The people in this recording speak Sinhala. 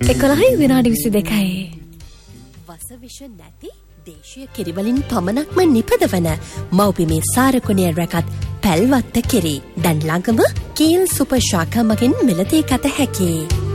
11:22. වසවිෂ නැති දේශීය කිරිවලින් පමණක්ම නිපදවන මව්බිමේ සාරකුණේ රැකත් පැල්වත්ත කිරි දැන් ළඟම කීල් සුපර් ශාඛා මගින් මිලදී ගත හැකියි.